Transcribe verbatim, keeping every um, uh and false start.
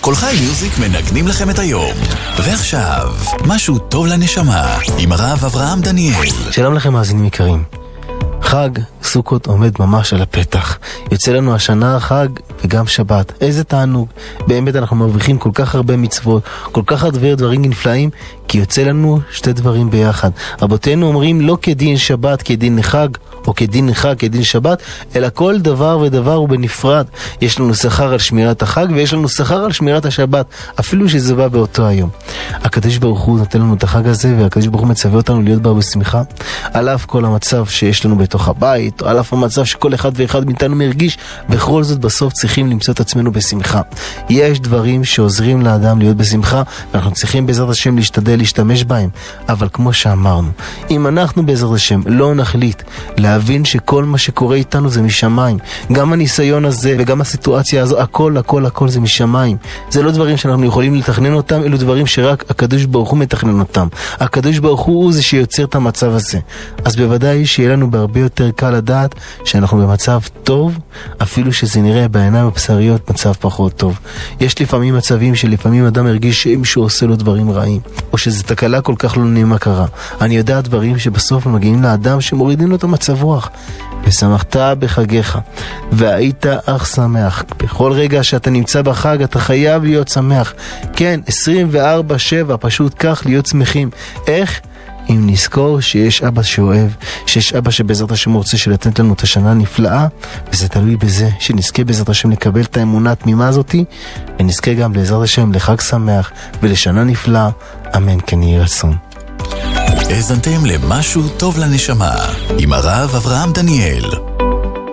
כל חי מיוזיק מנגנים לכם את היום. ועכשיו, משהו טוב לנשמה, עם הרב אברהם דניאל. שלום לכם מאזינים יקרים. חג סוכות עומד ממש על הפתח. יוצא לנו השנה החג וגם שבת. איזה תענוג. באמת אנחנו מרוויחים כל כך הרבה מצוות, כל כך הרבה דברים נפלאים, כי יוצא לנו שתי דברים ביחד. רבותינו אומרים לא כדין שבת כדין חג, או כדין חג כדין שבת, אלא כל דבר ודבר הוא בנפרד. יש לנו שכר על שמירת החג ויש לנו שכר על שמירת השבת, אפילו שזה בא באותו היום. הקדוש ברוך הוא נותן לנו את החג הזה, והקדוש ברוך הוא מצווה אותנו להיות בה בשמחה, על אף כל המצב שיש לנו בתוך הבית, או על אף המצב שכל אחד ואחד מאיתנו מרגיש. בכל זאת בסוף צריכים למצוא את עצמנו בשמחה. יש דברים שעוזרים לאדם להיות בשמחה, ואנחנו צריכים בעזרת השם להשתדל להשתמש בהם. אבל כמו שאמרנו, אם אנחנו בעזרת השם לא נחליט להבין שכל מה שקורה איתנו זה משמיים, גם הניסיון הזה וגם הסיטואציה הזו, הכל הכל הכל זה משמיים. זה לא דברים שאנחנו יכולים לתכנן אותם, אלו דברים שרק הקדוש ברוך הוא מתכנן אותם. הקדוש ברוך הוא הוא זה שיוצר את המצב הזה. אז בוודאי שיהיה לנו בהרבה יותר קל לדעת שאנחנו במצב טוב, אפילו שזה נראה בעיניים הבשריות מצב פחות טוב. יש לפעמים מצבים שלפעמים אדם הרגיש שמישהו עושה לו דברים רעים, או שזו תקלה כל כך לא נעימה קרה. אני יודע דברים שבסוף מגיעים לאדם שמורידים לו את המצב רוח. ושמחת בחגיך, והיית אך שמח. בכל רגע שאתה נמצא בחג אתה חייב להיות שמח. כן, עשרים וארבע שבע, פשוט כך להיות שמחים. איך? אם נזכור שיש אבא שאוהב, שיש אבא שבעזרת השם רוצה שלתת לנו את השנה הנפלאה, וזה תלוי בזה שנזכה בעזרת השם לקבל את האמונה התמימה הזאת, ונזכה גם בעזרת השם לחג שמח ולשנה נפלאה. אמן כן יהי רצון. האזנתם למשהו טוב לנשמה עם הרב אברהם דניאל.